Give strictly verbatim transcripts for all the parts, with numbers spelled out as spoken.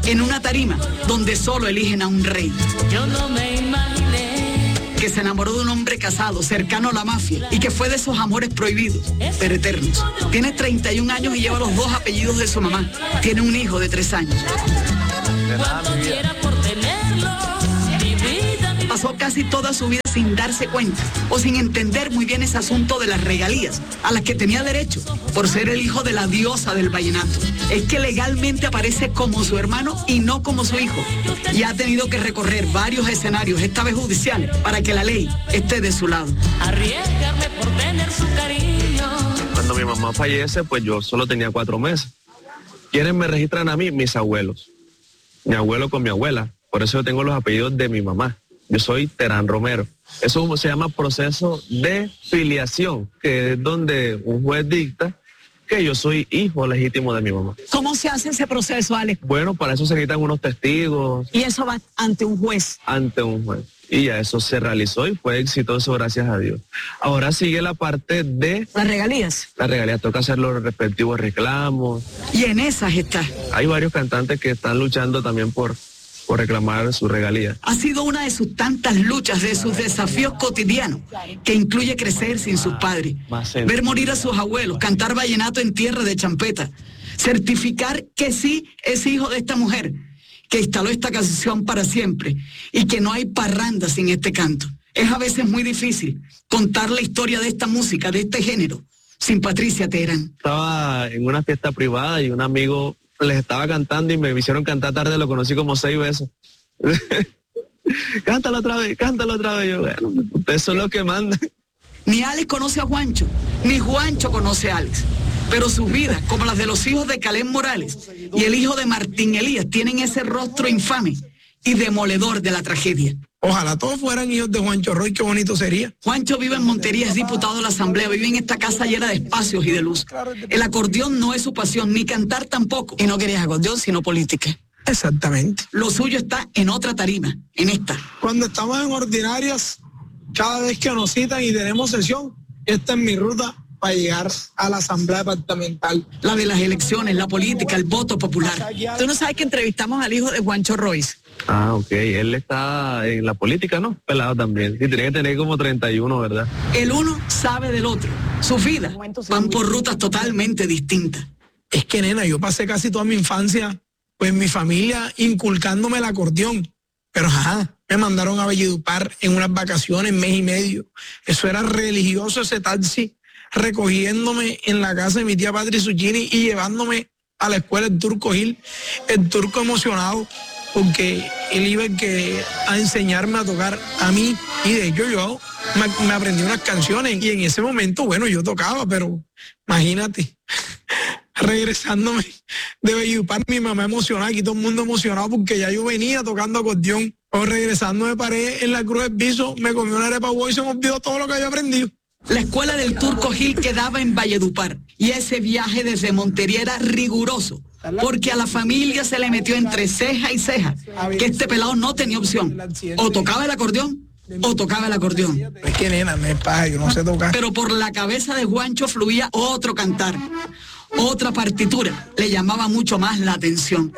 en una tarima donde solo eligen a un rey. Yo no me imaginé Que se enamoró de un hombre casado, cercano a la mafia, y que fue de esos amores prohibidos, pero eternos. Tiene treinta y un años y lleva los dos apellidos de su mamá. Tiene un hijo de tres años. cuando quiera por tenerlo. Mi vida, mi Pasó casi toda su vida sin darse cuenta o sin entender muy bien ese asunto de las regalías a las que tenía derecho por ser el hijo de la diosa del vallenato. Es que legalmente aparece como su hermano y no como su hijo, y ha tenido que recorrer varios escenarios, esta vez judiciales, para que la ley esté de su lado. arriesgarme por tener su cariño. Cuando mi mamá fallece, pues yo solo tenía cuatro meses. ¿Quiénes me registran a mí? Mis abuelos. Mi abuelo con mi abuela. Por eso yo tengo los apellidos de mi mamá. Yo soy Terán Romero. Eso se llama proceso de filiación, que es donde un juez dicta que yo soy hijo legítimo de mi mamá. ¿Cómo se hace ese proceso, Alex? Bueno, para eso se necesitan unos testigos Y eso va ante un juez. ante un juez. Y ya eso se realizó y fue exitoso, gracias a Dios. Ahora sigue la parte de Las regalías. la regalía. Toca hacer los respectivos reclamos. Y en esas está. Hay varios cantantes que están luchando también por, por reclamar su regalía. Ha sido una de sus tantas luchas, de sus desafíos cotidianos, que incluye crecer sin sus padres, ver morir a sus abuelos, cantar vallenato en tierra de champeta, certificar que sí es hijo de esta mujer, que instaló esta canción para siempre y que no hay parranda sin este canto. Es a veces muy difícil contar la historia de esta música, de este género, sin Patricia Terán. Estaba en una fiesta privada y un amigo les estaba cantando y me hicieron cantar tarde, lo conocí como seis veces. Cántalo otra vez, cántalo otra vez. Yo, bueno, ustedes son los que mandan. Ni Alex conoce a Juancho, ni Juancho conoce a Alex. Pero sus vidas, como las de los hijos de Caleb Morales y el hijo de Martín Elías, tienen ese rostro infame y demoledor de la tragedia. Ojalá todos fueran hijos de Juancho Roy, qué bonito sería. Juancho vive en Montería, es diputado de la Asamblea, vive en esta casa llena de espacios y de luz. El acordeón no es su pasión, ni cantar tampoco. Y no querías acordeón, sino política. Exactamente. Lo suyo está en otra tarima, en esta. Cuando estamos en ordinarias, cada vez que nos citan y tenemos sesión, esta es mi ruta para llegar a la Asamblea Departamental. La de las elecciones, la política, el voto popular. Tú no sabes que entrevistamos al hijo de Juancho Royce. Ah, ok. Él está en la política, ¿no? Pelado también. Y tiene que tener como treinta y uno, ¿verdad? El uno sabe del otro. Sus vidas van por rutas totalmente distintas. Es que, nena, yo pasé casi toda mi infancia, pues mi familia inculcándome el acordeón. Pero, ajá, me mandaron a Valledupar en unas vacaciones, mes y medio. Eso era religioso, ese taxi, recogiéndome en la casa de mi tía Patri Zucchini y llevándome a la escuela el Turco Gil. El Turco emocionado, porque él iba que, a enseñarme a tocar a mí, y de hecho yo me, me aprendí unas canciones, y en ese momento, bueno, yo tocaba, pero imagínate, regresándome de Valledupar, mi mamá emocionada, aquí todo el mundo emocionado, porque ya yo venía tocando acordeón, o regresando me paré en la Cruz del Piso, me comí una arepa huevo y se me olvidó todo lo que había aprendido. La escuela del Turco Gil quedaba en Valledupar, y ese viaje desde Montería era riguroso, porque a la familia se le metió entre ceja y ceja que este pelado no tenía opción. O tocaba el acordeón, o tocaba el acordeón. Es que, nena, me pasa, yo no sé tocar. Pero por la cabeza de Juancho fluía otro cantar, otra partitura, le llamaba mucho más la atención.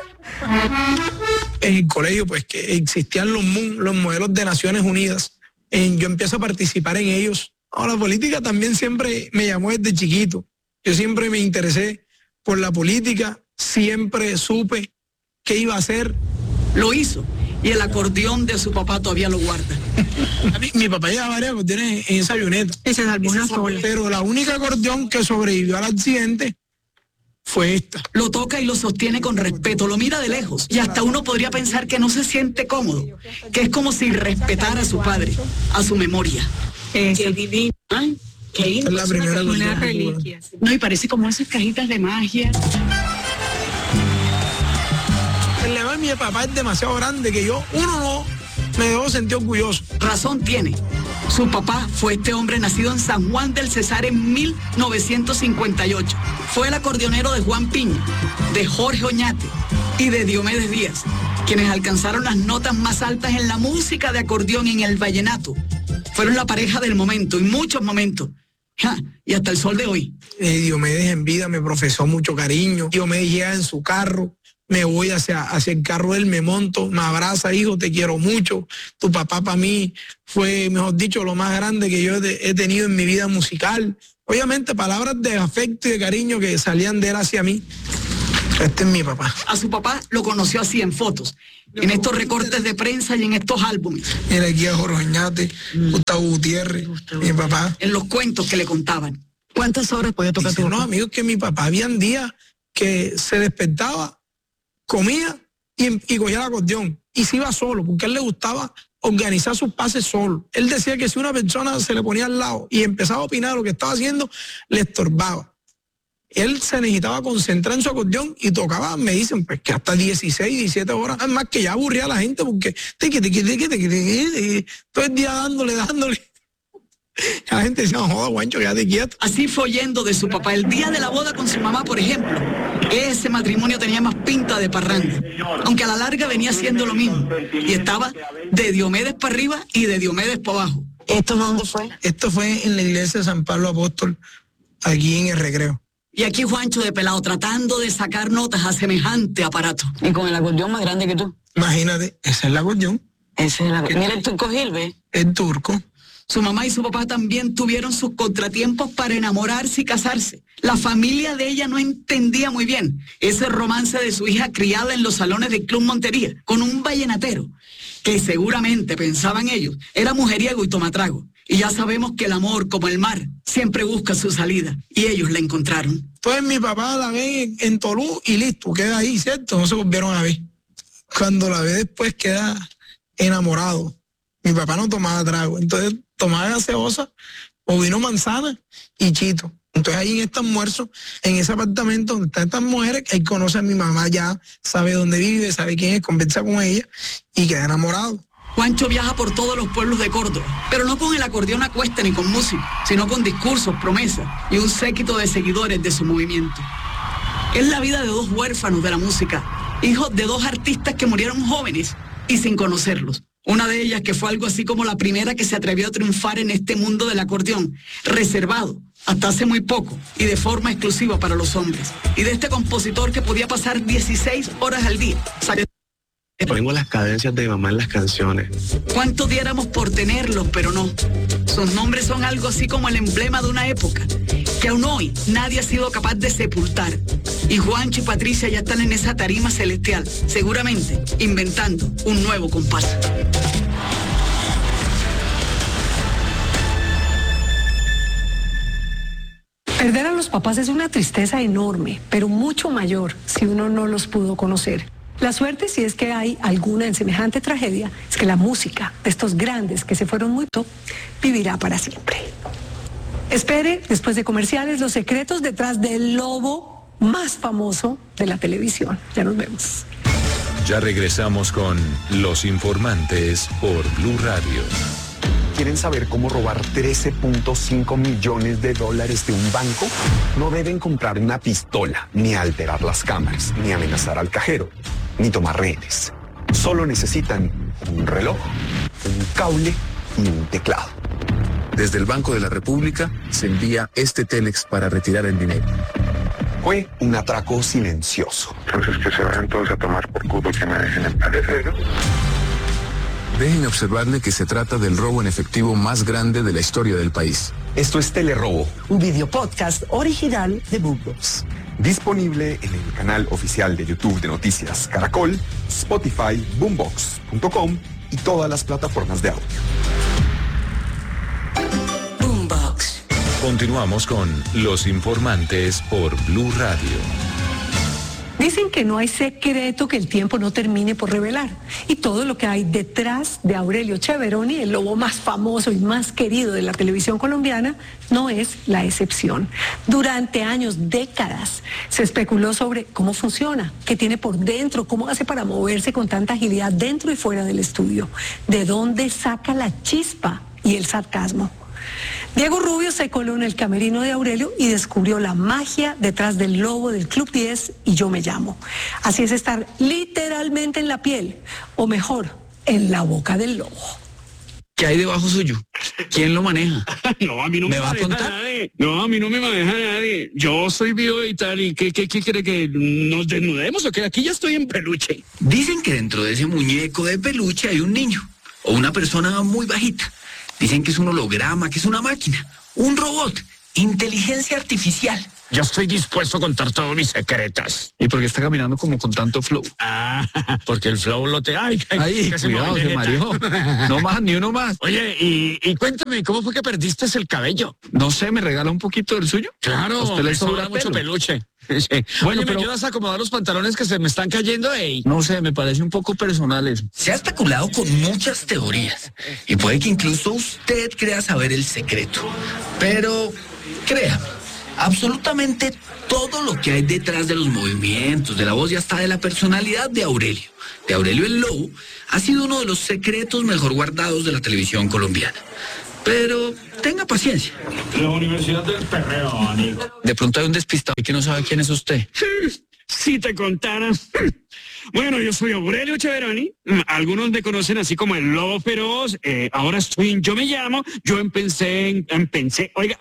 En el colegio, pues, que existían los M U N, los modelos de Naciones Unidas. En, yo empiezo a participar en ellos. Ahora, la política también siempre me llamó desde chiquito. Yo siempre me interesé por la política, siempre supe qué iba a hacer. Lo hizo, y el acordeón de su papá todavía lo guarda. mi, mi papá lleva varios acordeones en esa avioneta. Ese es alguna sola. Pero la única acordeón que sobrevivió al accidente fue esta. Lo toca y lo sostiene con respeto, lo mira de lejos, y hasta uno podría pensar que no se siente cómodo, que es como si respetara a su padre, a su memoria. Eh, qué divino. Ay, qué lindo. Es la primera una, una acordeón. reliquia. No, y parece como esas cajitas de magia. El legado de mi papá es demasiado grande que yo, uno no, me debo sentir orgulloso. Razón tiene. Su papá fue este hombre nacido en San Juan del Cesar en mil novecientos cincuenta y ocho. Fue el acordeonero de Juan Piña, de Jorge Oñate y de Diomedes Díaz, quienes alcanzaron las notas más altas en la música de acordeón y en el vallenato. Fueron la pareja del momento, y muchos momentos. Ja, y hasta el sol de hoy. Eh, Diomedes en vida me profesó mucho cariño. Diomedes llega en su carro, me voy hacia, hacia el carro de él, me monto, me abraza, hijo, te quiero mucho. Tu papá para mí fue, mejor dicho, lo más grande que yo he, he tenido en mi vida musical. Obviamente, palabras de afecto y de cariño que salían de él hacia mí. Este es mi papá. A su papá lo conoció así en fotos, en estos recortes de prensa y en estos álbumes. Mira aquí a Jorge Oñate, mm. Gustavo Gutiérrez, Gustavo. Mi papá. En los cuentos que le contaban. ¿Cuántas horas podía tocar tu No, amigos, que mi papá habían días que se despertaba, comía y, y cogía el acordeón. Y se iba solo, porque a él le gustaba organizar sus pases solo. Él decía que si una persona se le ponía al lado y empezaba a opinar lo que estaba haciendo, le estorbaba. Él se necesitaba concentrar en su acordeón y tocaba, me dicen, pues que hasta dieciséis, diecisiete horas, además que ya aburría a la gente porque tiqui, tiqui, tiqui, tiqui, tiqui, todo el día dándole, dándole. La gente decía, no joda, Juancho, quédate quieto. Así fue oyendo de su papá el día de la boda con su mamá, por ejemplo. Ese matrimonio tenía más pinta de parranda, aunque a la larga venía siendo lo mismo. Y estaba de Diomedes para arriba y de Diomedes para abajo. ¿Esto dónde fue? Esto fue en la iglesia de San Pablo Apóstol, aquí en el Recreo. Y aquí Juancho de pelado tratando de sacar notas a semejante aparato. Y con el acordeón más grande que tú. Imagínate, ese es el acordeón. Ese es el acordeón. Mira el turco Gil, ¿ves? El turco. Su mamá y su papá también tuvieron sus contratiempos para enamorarse y casarse. La familia de ella no entendía muy bien ese romance de su hija criada en los salones del Club Montería, con un vallenatero, que seguramente, pensaban ellos, era mujeriego y tomatrago. Y ya sabemos que el amor, como el mar, siempre busca su salida. Y ellos la encontraron. Entonces mi papá la ve en Tolú y listo, queda ahí, ¿cierto? No se volvieron a ver. Cuando la ve después queda enamorado. Mi papá no tomaba trago, entonces tomaba gaseosa o vino manzana y chito. Entonces ahí en este almuerzo, en ese apartamento donde están estas mujeres, él conoce a mi mamá ya, sabe dónde vive, sabe quién es, conversa con ella y queda enamorado. Juancho viaja por todos los pueblos de Córdoba, pero no con el acordeón a cuesta ni con música, sino con discursos, promesas y un séquito de seguidores de su movimiento. Es la vida de dos huérfanos de la música, hijos de dos artistas que murieron jóvenes y sin conocerlos. Una de ellas que fue algo así como la primera que se atrevió a triunfar en este mundo del acordeón, reservado hasta hace muy poco y de forma exclusiva para los hombres. Y de este compositor que podía pasar dieciséis horas al día. Pongo las cadencias de mi mamá en las canciones. ¿Cuánto diéramos por tenerlos? Pero no. Sus nombres son algo así como el emblema de una época que aún hoy nadie ha sido capaz de sepultar. Y Juancho y Patricia ya están en esa tarima celestial, seguramente inventando un nuevo compás. Perder a los papás es una tristeza enorme, pero mucho mayor si uno no los pudo conocer. La suerte, si es que hay alguna en semejante tragedia, es que la música de estos grandes que se fueron muy pronto vivirá para siempre. Espere, después de comerciales, los secretos detrás del lobo más famoso de la televisión. Ya nos vemos. Ya regresamos con Los Informantes por Blue Radio. ¿Quieren saber cómo robar trece punto cinco millones de dólares de un banco? No deben comprar una pistola, ni alterar las cámaras, ni amenazar al cajero, ni tomar rehenes. Solo necesitan un reloj, un cable y un teclado. Desde el Banco de la República se envía este Telex para retirar el dinero. Fue un atraco silencioso. Entonces que se vayan todos a tomar por culo, que me dejen en paz, ¿no? Déjenme observarle que se trata del robo en efectivo más grande de la historia del país. Esto es Telerobo, un video podcast original de Boombox. Disponible en el canal oficial de YouTube de Noticias Caracol, Spotify, boombox punto com y todas las plataformas de audio. Boombox. Continuamos con Los Informantes por Blue Radio. Dicen que no hay secreto que el tiempo no termine por revelar. Y todo lo que hay detrás de Aurelio Cheveroni, el lobo más famoso y más querido de la televisión colombiana, no es la excepción. Durante años, décadas, se especuló sobre cómo funciona, qué tiene por dentro, cómo hace para moverse con tanta agilidad dentro y fuera del estudio, de dónde saca la chispa y el sarcasmo. Diego Rubio se coló en el camerino de Aurelio y descubrió la magia detrás del lobo del Club diez y Yo Me Llamo. Así es estar literalmente en la piel, o mejor, en la boca del lobo. ¿Qué hay debajo suyo? ¿Quién lo maneja? No, a mí no ¿Me me, va a maneja contar? nadie. No, a mí no me maneja nadie. Yo soy vivo y tal. ¿Y qué, qué, qué quiere que nos desnudemos o qué? Aquí ya estoy en peluche. Dicen que dentro de ese muñeco de peluche hay un niño o una persona muy bajita. Dicen que es un holograma, que es una máquina, un robot, inteligencia artificial. Yo estoy dispuesto a contar todos mis secretos. ¿Y por qué está caminando como con tanto flow? Ah, porque el flow lo te... Ay, Ay, que se cuidado, me se vegeta. mareó. No más, ni uno más. Oye, y, y cuéntame, ¿cómo fue que perdiste el cabello? No sé, ¿me regala un poquito del suyo? Claro, ¿A usted le me sobra sobra mucho pelo? peluche. Sí. Bueno, Oye, pero- ¿me ayudas a acomodar los pantalones que se me están cayendo? Ey. No sé, me parece un poco personal eso. Se ha especulado con muchas teorías y puede que incluso usted crea saber el secreto. Pero créame, absolutamente todo lo que hay detrás de los movimientos, de la voz y hasta de la personalidad de Aurelio, de Aurelio el Lobo, ha sido uno de los secretos mejor guardados de la televisión colombiana. Pero tenga paciencia. La Universidad del Perreo, amigo. De pronto hay un despistado que no sabe quién es usted. Si te contara. Bueno, yo soy Aurelio Cheveroni. Algunos me conocen así como el Lobo Feroz. Eh, ahora estoy en Yo Me Llamo. Yo empecé en... Empecé, oiga...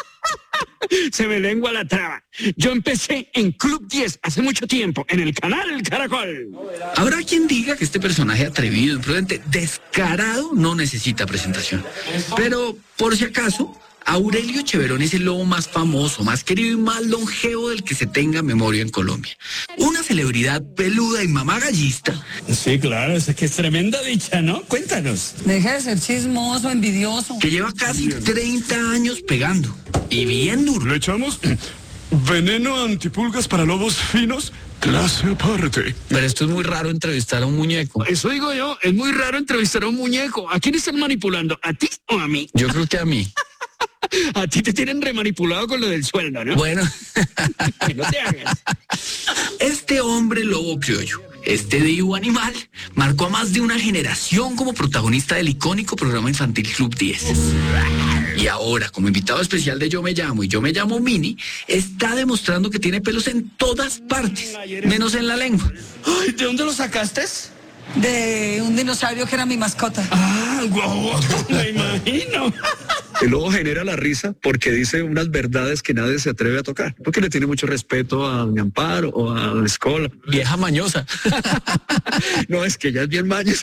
Se me lengua la traba. Yo empecé en Club diez hace mucho tiempo, en el canal El Caracol. Habrá quien diga que este personaje atrevido, imprudente, descarado, no necesita presentación. Pero, por si acaso, Aurelio Cheveroni es el lobo más famoso, más querido y más longevo del que se tenga memoria en Colombia. Una celebridad peluda y mamagallista. Sí, claro, es que es tremenda dicha, ¿no? Cuéntanos. Deja de ser chismoso, envidioso. Que lleva casi treinta años pegando. Y bien duro. ¿Le echamos veneno antipulgas para lobos finos? Clase aparte. Pero esto es muy raro entrevistar a un muñeco. Eso digo yo, es muy raro entrevistar a un muñeco. ¿A quién están manipulando? ¿A ti o a mí? Yo creo que a mí. A ti te tienen remanipulado con lo del sueldo, ¿no? Bueno. Que no te hagas. Este hombre lobo criollo, este divo animal, marcó a más de una generación como protagonista del icónico programa infantil Club diez. Y ahora, como invitado especial de Yo Me Llamo y Yo Me Llamo Mini, está demostrando que tiene pelos en todas partes, menos en la lengua. Ay, ¿de dónde lo sacaste? De un dinosaurio que era mi mascota. Ah, guau, me imagino. El lobo genera la risa porque dice unas verdades que nadie se atreve a tocar, porque le tiene mucho respeto a Doña Amparo o a la escuela. Vieja mañosa. No, es que ella es bien mañosa.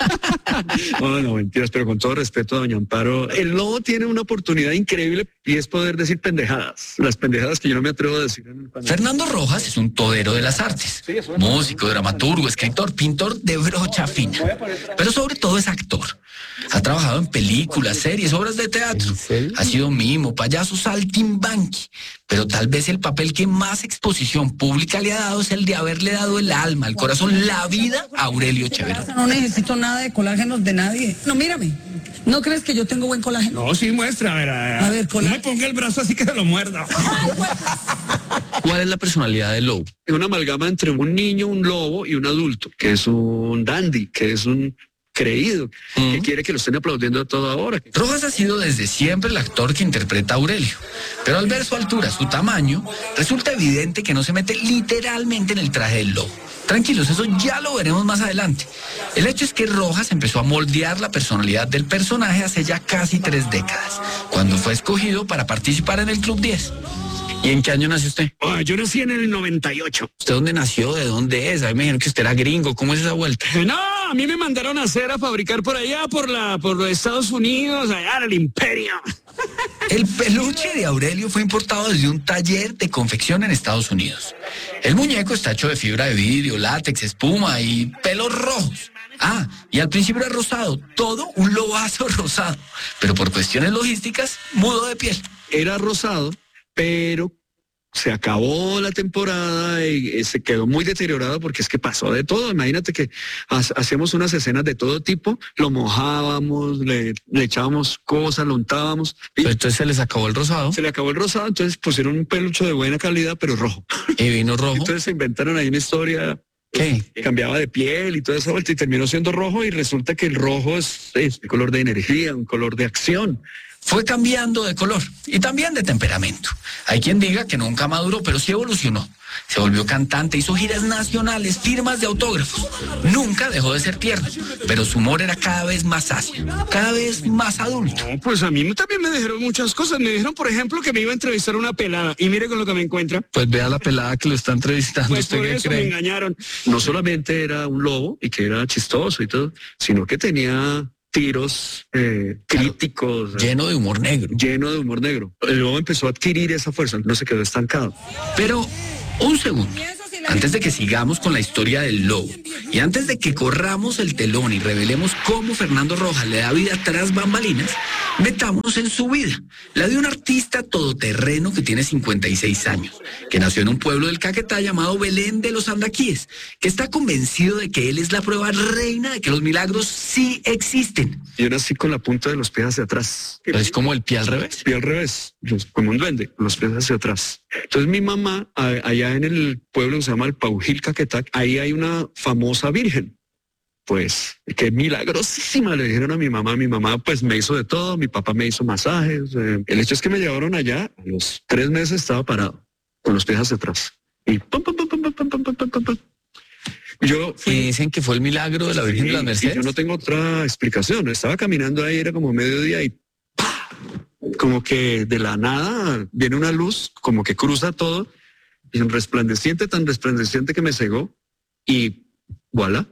No, no, mentiras, pero con todo respeto a Doña Amparo, el lobo tiene una oportunidad increíble y es poder decir pendejadas, las pendejadas que yo no me atrevo a decir en el panel. Fernando Rojas es un todero de las artes. Músico, dramaturgo, escritor, pintor de brocha fina. Pero sobre todo es actor. Ha trabajado en películas, series, obras de teatro. Ha sido mimo, payaso, saltimbanqui. Pero tal vez el papel que más exposición pública le ha dado es el de haberle dado el alma, el corazón, la vida a Aurelio Cheveroni. No necesito nada de colágenos de nadie. No, mírame. ¿No crees que yo tengo buen colágeno? No, sí, muestra, a ver, a ver. A ver, no cola- me ponga el brazo así que se lo muerda. ¿Cuál es la personalidad del lobo? Es una amalgama entre un niño, un lobo y un adulto, que es un dandy, que es un creído, Mm. que quiere que lo estén aplaudiendo a toda hora. Rojas ha sido desde siempre el actor que interpreta a Aurelio, pero al ver su altura, su tamaño, resulta evidente que no se mete literalmente en el traje del lobo. Tranquilos, eso ya lo veremos más adelante. El hecho es que Rojas empezó a moldear la personalidad del personaje hace ya casi tres décadas, cuando fue escogido para participar en el Club diez. ¿Y en qué año nació usted? Ah, yo nací en el noventa y ocho. ¿Usted dónde nació? ¿De dónde es? A mí me dijeron que usted era gringo. ¿Cómo es esa vuelta? Eh, No, a mí me mandaron a hacer, a fabricar por allá, por la, por los Estados Unidos, allá en el imperio. El peluche de Aurelio fue importado desde un taller de confección en Estados Unidos. El muñeco está hecho de fibra de vidrio, látex, espuma y pelos rojos. Ah, y al principio era rosado, todo un lobazo rosado. Pero por cuestiones logísticas, mudó de piel. Era rosado, pero se acabó la temporada y eh, se quedó muy deteriorado porque es que pasó de todo. Imagínate que ha- hacíamos unas escenas de todo tipo, lo mojábamos, le, le echábamos cosas, lo untábamos. Y Pero entonces se les acabó el rosado se le acabó el rosado, entonces pusieron un peluche de buena calidad, pero rojo. y vino rojo. Entonces se inventaron ahí una historia. ¿Qué? que cambiaba de piel y toda esa vuelta y terminó siendo rojo y resulta que el rojo es, es un color de energía, un color de acción, fue cambiando de color y también de temperamento. Hay quien diga que nunca maduró, pero sí evolucionó. Se volvió cantante, hizo giras nacionales, firmas de autógrafos. Nunca dejó de ser tierno, pero su humor era cada vez más ácido, cada vez más adulto. No, pues a mí también me dijeron muchas cosas. Me dijeron, por ejemplo, que me iba a entrevistar una pelada. Y mire con lo que me encuentra. Pues vea la pelada que lo está entrevistando. Pues ¿Usted por qué eso cree? me engañaron. No solamente era un lobo y que era chistoso y todo, sino que tenía tiros eh, críticos. Lleno de humor negro. Lleno de humor negro. El lobo empezó a adquirir esa fuerza, no se quedó estancado. Pero, un segundo, antes de que sigamos con la historia del lobo y antes de que corramos el telón y revelemos cómo Fernando Rojas le da vida tras bambalinas, metámonos en su vida, la de un artista todoterreno que tiene cincuenta y seis años, que nació en un pueblo del Caquetá llamado Belén de los Andaquíes, que está convencido de que él es la prueba reina de que los milagros sí existen. Yo nací con la punta de los pies hacia atrás. ¿Es como el pie al revés? Pie al revés, como un duende, los pies hacia atrás. Entonces mi mamá, allá en el pueblo que se llama el Paujil Caquetá, ahí hay una famosa virgen. Pues, qué milagrosísima, le dijeron a mi mamá. Mi mamá pues me hizo de todo, mi papá me hizo masajes. Eh, el hecho es que me llevaron allá, a los tres meses estaba parado, con los pies hacia atrás. Y pum, pum, pum, pum, pum, pum, pum, pum, pum. Yo fui, y dicen que fue el milagro de la Virgen sí, de las Mercedes. Yo no tengo otra explicación. Estaba caminando ahí, era como mediodía y ¡pah! Como que de la nada viene una luz, como que cruza todo, y un resplandeciente, tan resplandeciente que me cegó, y voilà.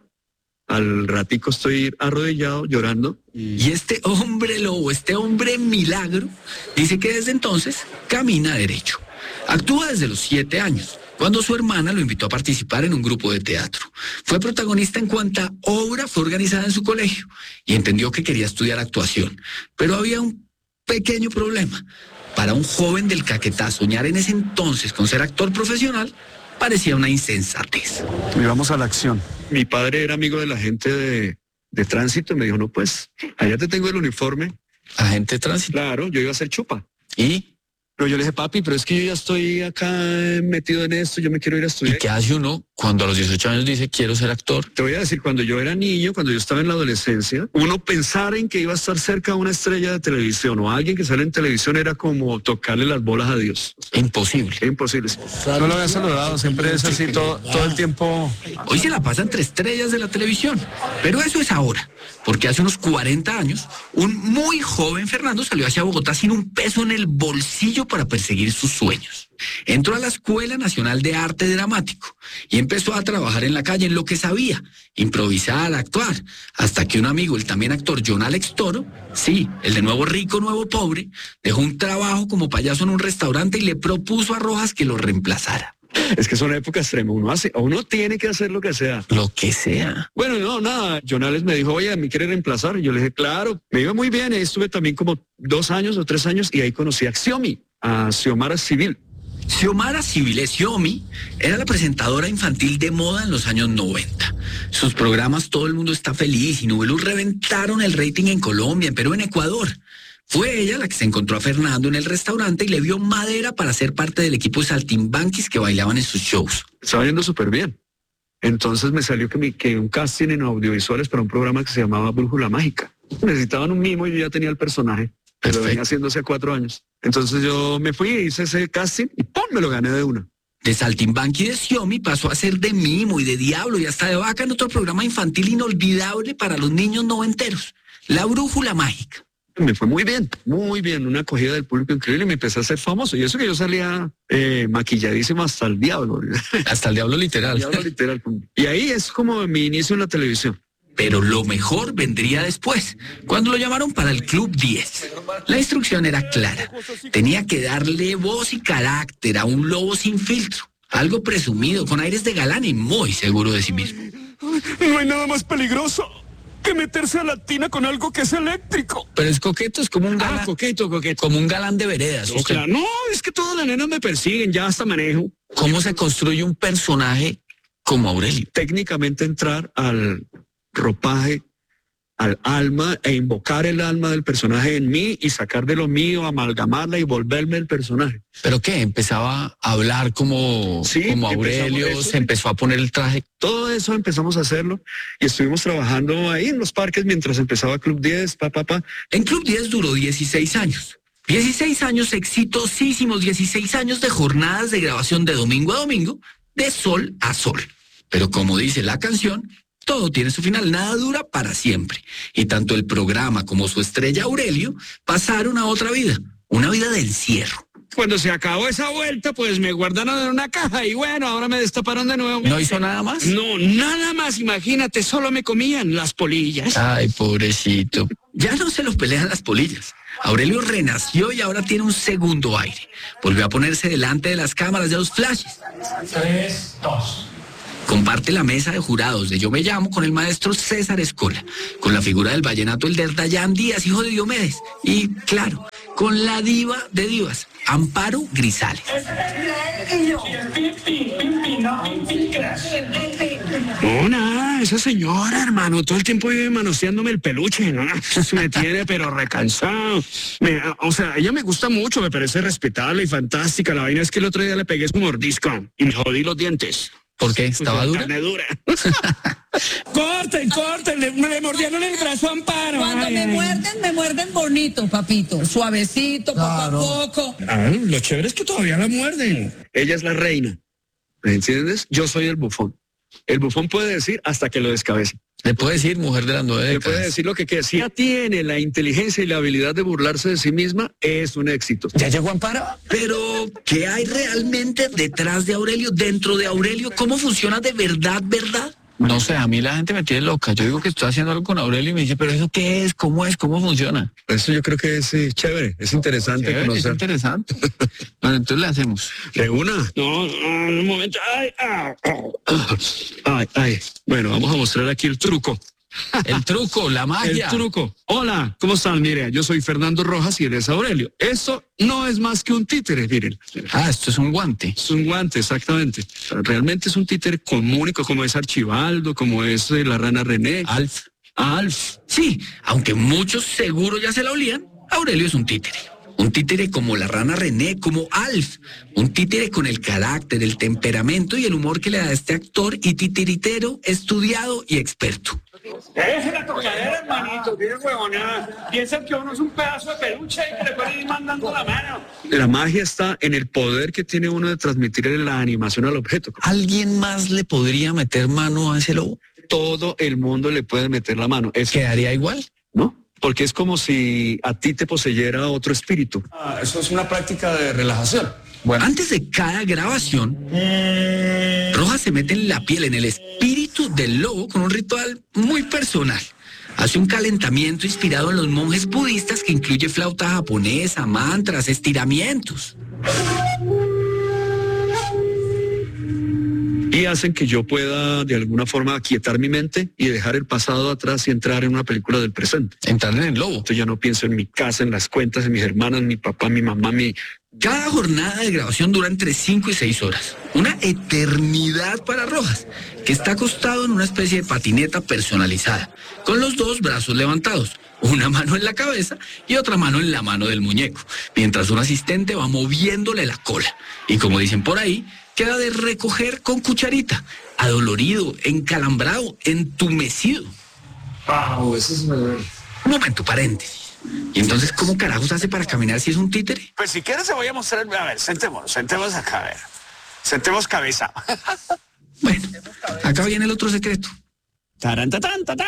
Al ratico estoy arrodillado, llorando. Y este hombre lobo, este hombre milagro, dice que desde entonces camina derecho. Actúa desde los siete años, cuando su hermana lo invitó a participar en un grupo de teatro. Fue protagonista en cuanta obra fue organizada en su colegio y entendió que quería estudiar actuación. Pero había un pequeño problema. Para un joven del Caquetá, soñar en ese entonces con ser actor profesional parecía una insensatez. Y vamos a la acción. Mi padre era amigo de la gente de, de tránsito y me dijo, no, pues, allá te tengo el uniforme. ¿Agente de tránsito? Claro, yo iba a ser chupa. ¿Y? Pero yo le dije, papi, pero es que yo ya estoy acá metido en esto, yo me quiero ir a estudiar. ¿Y qué hace uno cuando a los dieciocho años dice, quiero ser actor? Te voy a decir, cuando yo era niño, cuando yo estaba en la adolescencia, uno pensar en que iba a estar cerca de una estrella de televisión o alguien que sale en televisión era como tocarle las bolas a Dios. Imposible. Imposible. No lo había saludado, siempre es así todo, todo el tiempo. Hoy se la pasa entre estrellas de la televisión, pero eso es ahora, porque hace unos cuarenta años, un muy joven Fernando salió hacia Bogotá sin un peso en el bolsillo para perseguir sus sueños. Entró a la Escuela Nacional de Arte Dramático y empezó a trabajar en la calle en lo que sabía, improvisar, actuar, hasta que un amigo, el también actor John Alex Toro, sí, el de Nuevo Rico, Nuevo Pobre, dejó un trabajo como payaso en un restaurante y le propuso a Rojas que lo reemplazara. Es que son épocas extremas, uno hace, uno tiene que hacer lo que sea. Lo que sea. Bueno, no, nada, John Alex me dijo, oye, ¿me quiere reemplazar? Y yo le dije, claro, me iba muy bien, ahí estuve también como dos años o tres años y ahí conocí a Xiomi, a Xiomara Civil. Xiomara Civil, Xiomi, era la presentadora infantil de moda en los años noventa. Sus programas Todo el Mundo Está Feliz y Nubeluz reventaron el rating en Colombia, en Perú, en Ecuador. Fue ella la que se encontró a Fernando en el restaurante y le dio madera para ser parte del equipo de saltimbanquis que bailaban en sus shows. Estaba yendo súper bien. Entonces me salió que, mi, que un casting en audiovisuales para un programa que se llamaba Brújula Mágica. Necesitaban un mimo y yo ya tenía el personaje. Pero venía haciendo hace cuatro años. Entonces yo me fui, hice ese casting y ¡pum! Me lo gané de una. De saltimbanqui de Xiomi pasó a ser de mimo y de diablo y hasta de vaca en otro programa infantil inolvidable para los niños noventeros, La Brújula Mágica. Me fue muy bien, muy bien, una acogida del público increíble y me empecé a hacer famoso. Y eso que yo salía eh, maquilladísimo hasta el diablo. Hasta el diablo literal. El diablo literal. Y ahí es como mi inicio en la televisión. Pero lo mejor vendría después, cuando lo llamaron para el Club diez. La instrucción era clara. Tenía que darle voz y carácter a un lobo sin filtro. Algo presumido, con aires de galán y muy seguro de sí mismo. No hay nada más peligroso que meterse a la tina con algo que es eléctrico. Pero es coqueto, es como un galán. Ah, coqueto, coqueto. Como un galán de veredas. No, claro. No, es que todas las nenas me persiguen, ya hasta manejo. ¿Cómo se construye un personaje como Aurelio? Técnicamente entrar al ropaje, al alma e invocar el alma del personaje en mí y sacar de lo mío, amalgamarla y volverme el personaje. ¿Pero qué? ¿Empezaba a hablar como, Sí, como empezamos Aurelio? eso. ¿Se empezó a poner el traje? Todo eso empezamos a hacerlo y estuvimos trabajando ahí en los parques mientras empezaba Club diez, pa, pa, pa. En Club diez duró dieciséis años. dieciséis años exitosísimos, dieciséis años de jornadas de grabación de domingo a domingo, de sol a sol. Pero como dice la canción, todo tiene su final, nada dura para siempre. Y tanto el programa como su estrella Aurelio pasaron a otra vida, una vida de encierro. Cuando se acabó esa vuelta, pues me guardaron en una caja y bueno, ahora me destaparon de nuevo. ¿No hizo nada más? No, nada más, imagínate, solo me comían las polillas. Ay, pobrecito. Ya no se los pelean las polillas. Aurelio renació y ahora tiene un segundo aire. Volvió a ponerse delante de las cámaras de los flashes. Tres, dos. Comparte la mesa de jurados de Yo Me Llamo con el maestro César Escola, con la figura del vallenato Elder Dayan Díaz, hijo de Diomedes, y, claro, con la diva de divas, Amparo Grisales. No, nada, esa señora, hermano, todo el tiempo vive manoseándome el peluche, ¿no? Me tiene pero recansado. Me, o sea, ella me gusta mucho, me parece respetable y fantástica. La vaina es que el otro día le pegué su mordisco y me jodí los dientes. ¿Por qué? ¿Estaba dura? Carne dura. Corten, corten, le, le mordieron el brazo a Amparo. Cuando Ay, me ay. muerden, me muerden bonito, papito. Suavecito, Claro. poco a poco. Ah, lo chévere es que todavía la muerden. Ella es la reina, ¿me entiendes? Yo soy el bufón. El bufón puede decir hasta que lo descabece. Le puedo decir mujer de las nueve Le décadas. puede decir lo que quiera. Si ella tiene la inteligencia y la habilidad de burlarse de sí misma, es un éxito. ¿Ya llegó Amparo? Pero, ¿qué hay realmente detrás de Aurelio, dentro de Aurelio? ¿Cómo funciona de verdad, verdad? No sé, a mí la gente me tiene loca. Yo digo que estoy haciendo algo con Aurelio y me dice, ¿pero eso qué es? ¿Cómo es? ¿Cómo funciona? Eso yo creo que es eh, chévere, es interesante Chévere, es conocer. interesante. Bueno, entonces le hacemos. ¿De una? No, no, un momento. Ay, ah, ah, ay, ay. Bueno, vamos a mostrar aquí el truco. El truco, la magia. El truco. Hola, ¿cómo están? Mire, yo soy Fernando Rojas y él es Aurelio. Esto no es más que un títere, miren. Ah, esto es un guante. Es un guante, exactamente. Realmente es un títere común, como es Archibaldo, como es eh, la rana René. Alf. Alf. Sí, aunque muchos seguro ya se la olían, Aurelio es un títere. Un títere como la rana René, como Alf. Un títere con el carácter, el temperamento y el humor que le da este actor y titiritero, estudiado y experto. Deje la tocadera, hermanito, tiene huevonada. Piensa que uno es un pedazo de peluche y que le pueden ir mandando la mano. La magia está en el poder que tiene uno de transmitir la animación al objeto. ¿Alguien más le podría meter mano a ese lobo? Todo el mundo le puede meter la mano. Es ¿Quedaría igual? ¿no? Porque es como si a ti te poseyera otro espíritu. Ah, eso es una práctica de relajación. Bueno, antes de cada grabación, Rojas se mete en la piel, en el espíritu del lobo con un ritual muy personal. Hace un calentamiento inspirado en los monjes budistas que incluye flauta japonesa, mantras, estiramientos. Y hacen que yo pueda de alguna forma aquietar mi mente y dejar el pasado atrás y entrar en una película del presente. Entrar en el lobo. Entonces ya no pienso en mi casa, en las cuentas, en mis hermanas, mi papá, mi mamá, mi... Cada jornada de grabación dura entre cinco y seis horas. Una eternidad para Rojas, que está acostado en una especie de patineta personalizada, con los dos brazos levantados, una mano en la cabeza y otra mano en la mano del muñeco, mientras un asistente va moviéndole la cola. Y como dicen por ahí, queda de recoger con cucharita, adolorido, encalambrado, entumecido. Wow, eso es verdad. Un momento, paréntesis. ¿Y entonces cómo carajos hace para caminar si es un títere? Pues si quieres se voy a mostrar. A ver, sentémonos, sentemos acá, a ver. Sentemos cabeza. Bueno, acá viene el otro secreto. Tarán, tatán, tatán.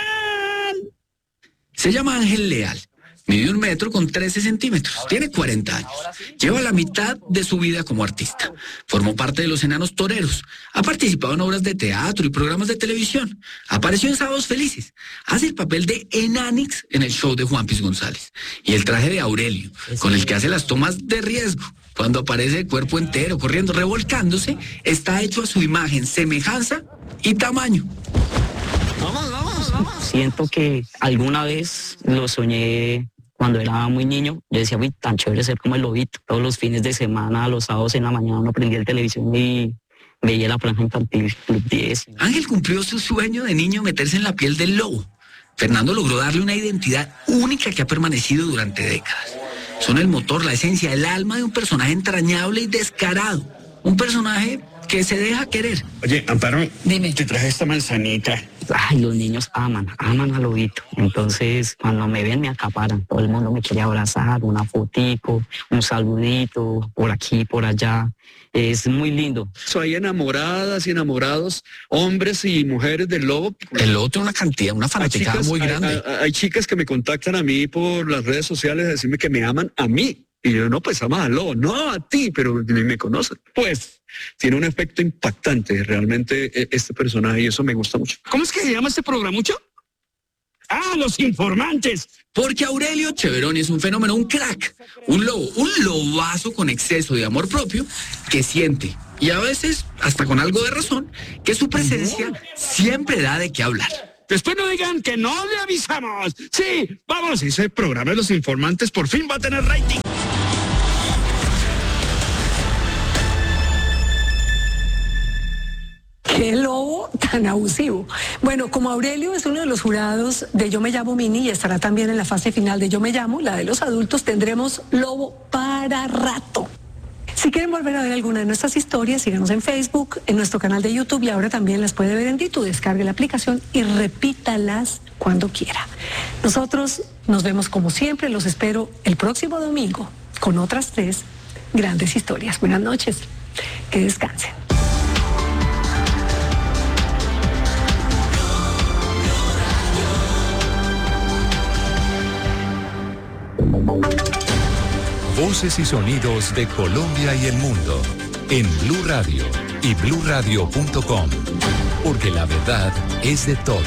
Se llama Ángel Leal. Mide un metro con trece centímetros. Tiene cuarenta años. Lleva la mitad de su vida como artista. Formó parte de los Enanos Toreros. Ha participado en obras de teatro y programas de televisión. Apareció en Sábados Felices. Hace el papel de Enanix en el show de Juan Piz González. Y el traje de Aurelio, con el que hace las tomas de riesgo. Cuando aparece de cuerpo entero, corriendo, revolcándose, está hecho a su imagen, semejanza y tamaño. Vamos, vamos, vamos. Siento que alguna vez lo soñé cuando era muy niño. Yo decía, uy, tan chévere ser como el lobito. Todos los fines de semana, los sábados en la mañana, uno prendía el televisión y veía la franja infantil Club diez. Ángel cumplió su sueño de niño meterse en la piel del lobo. Fernando logró darle una identidad única que ha permanecido durante décadas. Son el motor, la esencia, el alma de un personaje entrañable y descarado. Un personaje que se deja querer. Oye, Amparo, dime. Te traje esta manzanita. Ay, los niños aman, aman al lobito. Entonces, cuando me ven, me acaparan. Todo el mundo me quiere abrazar, una fotico, un saludito, por aquí, por allá. Es muy lindo. Hay enamoradas y enamorados, hombres y mujeres del lobo. El lobo tiene una cantidad, una fanaticada chicas, muy grande. Hay, hay, hay chicas que me contactan a mí por las redes sociales a decirme que me aman a mí. Y yo, no, pues amas al lobo, no a ti, pero ni me conocen. Pues tiene un efecto impactante realmente este personaje y eso me gusta mucho. ¿Cómo es que se llama este programa mucho? ¡Ah, Los Informantes! Porque Aurelio Cheveroni es un fenómeno, un crack, un lobo, un lobazo con exceso de amor propio que siente, y a veces hasta con algo de razón, que su presencia siempre da de qué hablar. Después no digan que no le avisamos. Sí, vamos, ese programa de Los Informantes por fin va a tener rating. ¡Qué lobo tan abusivo! Bueno, como Aurelio es uno de los jurados de Yo Me Llamo Mini y estará también en la fase final de Yo Me Llamo, la de los adultos, tendremos lobo para rato. Si quieren volver a ver alguna de nuestras historias, síganos en Facebook, en nuestro canal de YouTube y ahora también las puede ver en YouTube. Descargue la aplicación y repítalas cuando quiera. Nosotros nos vemos como siempre, los espero el próximo domingo con otras tres grandes historias. Buenas noches, que descansen. Voces y sonidos de Colombia y el mundo en Blue Radio y blue radio punto com, porque la verdad es de todos.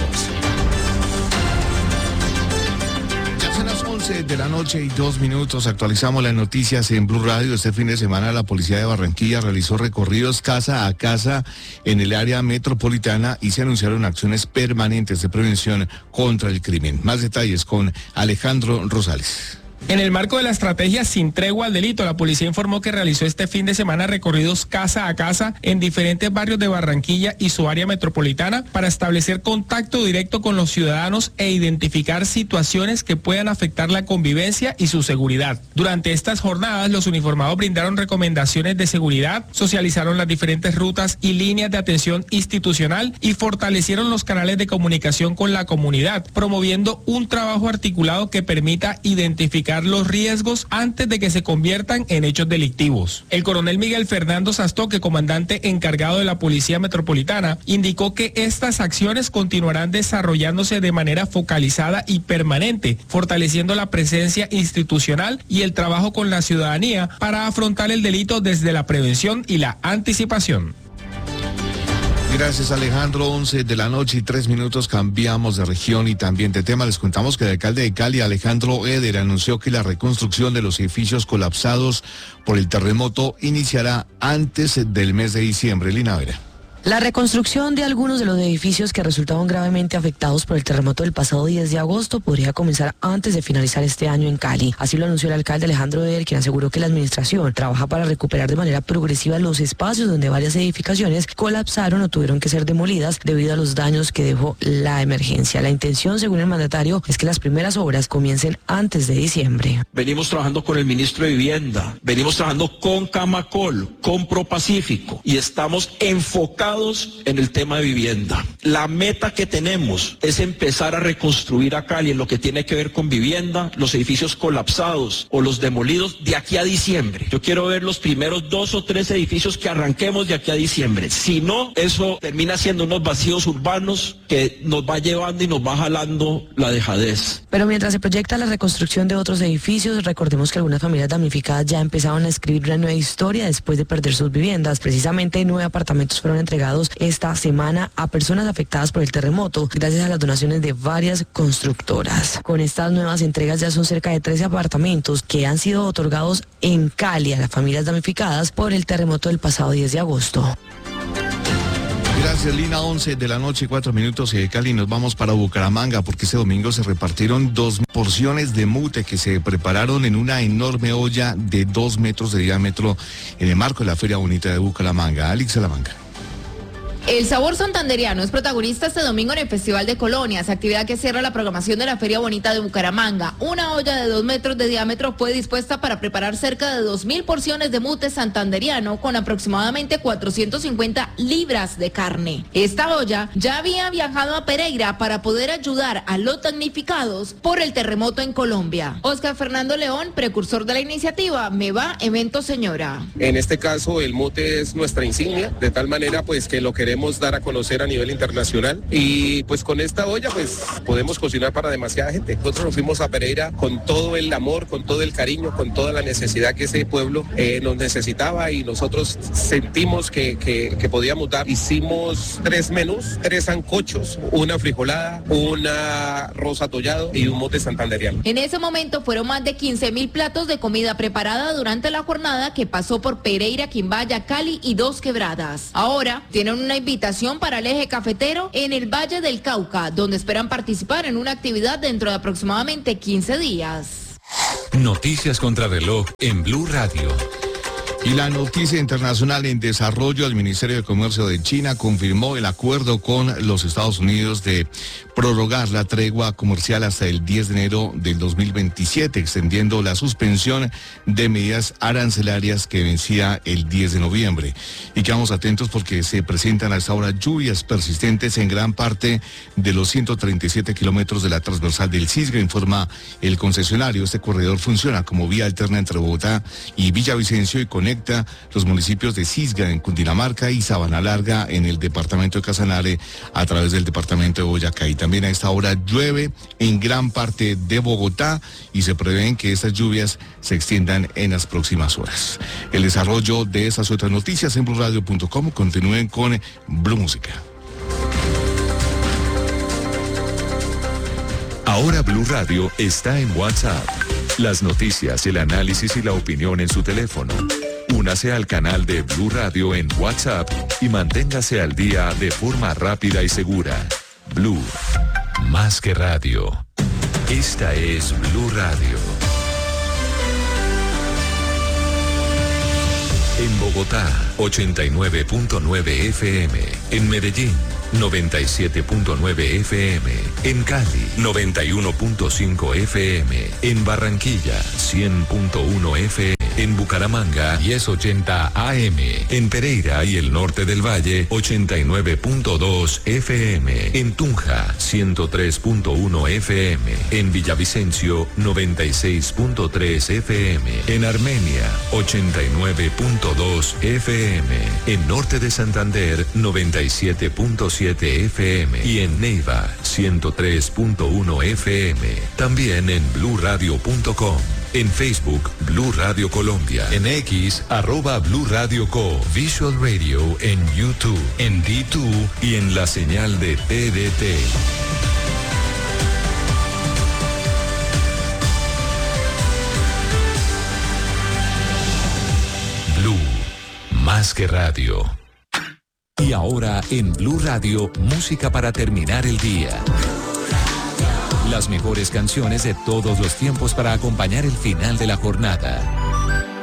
Ya son las once de la noche y dos minutos. Actualizamos las noticias en Blue Radio. Este fin de semana la policía de Barranquilla realizó recorridos casa a casa en el área metropolitana y se anunciaron acciones permanentes de prevención contra el crimen. Más detalles con Alejandro Rosales. En el marco de la estrategia Sin Tregua al Delito, la policía informó que realizó este fin de semana recorridos casa a casa en diferentes barrios de Barranquilla y su área metropolitana para establecer contacto directo con los ciudadanos e identificar situaciones que puedan afectar la convivencia y su seguridad. Durante estas jornadas, los uniformados brindaron recomendaciones de seguridad, socializaron las diferentes rutas y líneas de atención institucional y fortalecieron los canales de comunicación con la comunidad, promoviendo un trabajo articulado que permita identificar los riesgos antes de que se conviertan en hechos delictivos. El coronel Miguel Fernando Sastoque, comandante encargado de la Policía Metropolitana, indicó que estas acciones continuarán desarrollándose de manera focalizada y permanente, fortaleciendo la presencia institucional y el trabajo con la ciudadanía para afrontar el delito desde la prevención y la anticipación. Gracias, Alejandro. once de la noche y tres minutos, cambiamos de región y también de tema. Les contamos que el alcalde de Cali, Alejandro Eder, anunció que la reconstrucción de los edificios colapsados por el terremoto iniciará antes del mes de diciembre. Lina Vera. La reconstrucción de algunos de los edificios que resultaron gravemente afectados por el terremoto del pasado diez de agosto podría comenzar antes de finalizar este año en Cali. Así lo anunció el alcalde Alejandro Eder, quien aseguró que la administración trabaja para recuperar de manera progresiva los espacios donde varias edificaciones colapsaron o tuvieron que ser demolidas debido a los daños que dejó la emergencia. La intención, según el mandatario, es que las primeras obras comiencen antes de diciembre. Venimos trabajando con el ministro de Vivienda, venimos trabajando con Camacol, con ProPacífico y estamos enfocados en el tema de vivienda. La meta que tenemos es empezar a reconstruir a Cali en lo que tiene que ver con vivienda, los edificios colapsados o los demolidos de aquí a diciembre. Yo quiero ver los primeros dos o tres edificios que arranquemos de aquí a diciembre. Si no, eso termina siendo unos vacíos urbanos que nos va llevando y nos va jalando la dejadez. Pero mientras se proyecta la reconstrucción de otros edificios, recordemos que algunas familias damnificadas ya empezaron a escribir una nueva historia después de perder sus viviendas. Precisamente nueve apartamentos fueron entregados esta semana a personas afectadas por el terremoto gracias a las donaciones de varias constructoras. Con estas nuevas entregas ya son cerca de trece apartamentos que han sido otorgados en Cali a las familias damnificadas por el terremoto del pasado diez de agosto. Gracias, Lina. once de la noche y cuatro minutos y de Cali nos vamos para Bucaramanga porque este domingo se repartieron dos porciones de mute que se prepararon en una enorme olla de dos metros de diámetro en el marco de la Feria Bonita de Bucaramanga. Alex Salamanca. El sabor santandereano es protagonista este domingo en el Festival de Colonias, actividad que cierra la programación de la Feria Bonita de Bucaramanga. Una olla de dos metros de diámetro fue dispuesta para preparar cerca de dos mil porciones de mute santandereano con aproximadamente cuatrocientas cincuenta libras de carne. Esta olla ya había viajado a Pereira para poder ayudar a los damnificados por el terremoto en Colombia. Oscar Fernando León, precursor de la iniciativa Me Va Evento Señora. En este caso el mute es nuestra insignia, de tal manera pues que lo queremos dar a conocer a nivel internacional y pues con esta olla pues podemos cocinar para demasiada gente. Nosotros nos fuimos a Pereira con todo el amor, con todo el cariño, con toda la necesidad que ese pueblo eh, nos necesitaba y nosotros sentimos que, que, que podíamos dar. Hicimos tres menús, tres sancochos, una frijolada, una arroz atollado y un mote santandereano. En ese momento fueron más de quince mil platos de comida preparada durante la jornada que pasó por Pereira, Quimbaya, Cali y Dos Quebradas. Ahora tienen una invitación para el eje cafetero en el Valle del Cauca, donde esperan participar en una actividad dentro de aproximadamente quince días. Noticias contra reloj en Blue Radio. Y la noticia internacional en desarrollo, el Ministerio de Comercio de China confirmó el acuerdo con los Estados Unidos de prorrogar la tregua comercial hasta el diez de enero del dos mil veintisiete, extendiendo la suspensión de medidas arancelarias que vencía el diez de noviembre. Y quedamos atentos porque se presentan a esta hora lluvias persistentes en gran parte de los ciento treinta y siete kilómetros de la transversal del Cisga, informa el concesionario. Este corredor funciona como vía alterna entre Bogotá y Villavicencio y conecta los municipios de Cisga en Cundinamarca y Sabana Larga en el departamento de Casanare a través del departamento de Boyacá. Y también a esta hora llueve en gran parte de Bogotá y se prevén que estas lluvias se extiendan en las próximas horas. El desarrollo de estas otras noticias en blue radio punto com. Continúen con Blue Música. Ahora Blue Radio está en WhatsApp. Las noticias, el análisis y la opinión en su teléfono. Únase al canal de Blue Radio en WhatsApp y manténgase al día de forma rápida y segura. Blue, más que radio. Esta es Blue Radio. En Bogotá, ochenta y nueve punto nueve F M. En Medellín, noventa y siete punto nueve F M. En Cali, noventa y uno punto cinco F M. En Barranquilla, cien punto uno F M. En Bucaramanga, diez ochenta A M. En Pereira y el norte del Valle, ochenta y nueve punto dos F M. En Tunja, ciento tres punto uno F M. En Villavicencio, noventa y seis punto tres F M. En Armenia, ochenta y nueve punto dos F M. En norte de Santander, noventa y siete punto siete F M. Y en Neiva, ciento tres punto uno F M. También en blue radio punto com. En Facebook, Blue Radio Colombia. En X, arroba Blue Radio Co. Visual Radio en YouTube, en D dos y en la señal de T D T. Blue, más que radio. Y ahora en Blue Radio, música para terminar el día. Las mejores canciones de todos los tiempos para acompañar el final de la jornada.